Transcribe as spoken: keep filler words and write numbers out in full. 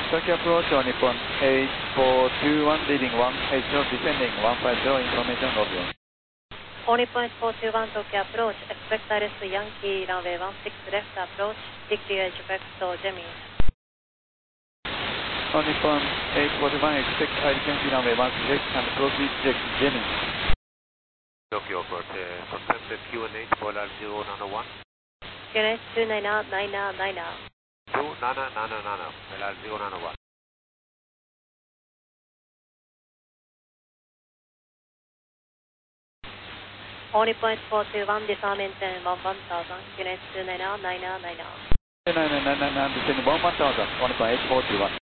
Tokyo approach on Nippon eight four two one, leading one eight zero, descending one five zero, information of you. Only point four two one Tokyo approach, expect I R S Yankee, runway one six left approach, D Q H vector Gemini. On Nippon eight four two one, expect I R S Yankee, runway one six left and proceed check Gemini. Tokyo approach, uh, contact Q N H for zero nine one. Q N H two nine nine nine nine. two nine nine nine nine, L R zero nine one. Only point four two one, disarm engine one one thousand, Q N H two nine nine nine nine. nine nine nine nine, descending one one thousand, on Nippon eight four two one.